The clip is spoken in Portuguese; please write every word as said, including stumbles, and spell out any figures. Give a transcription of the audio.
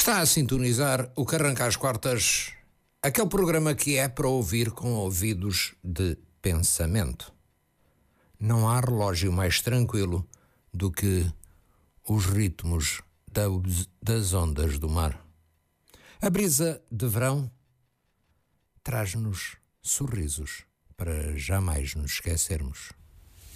Está a sintonizar o que arranca às quartas, aquele programa que é para ouvir com ouvidos de pensamento. Não há relógio mais tranquilo do que os ritmos das ondas do mar. A brisa de verão traz-nos sorrisos para jamais nos esquecermos.